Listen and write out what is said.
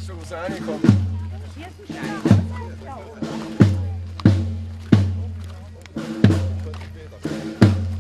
nicht, wo sie reinkommen. Hier ist ein Stein.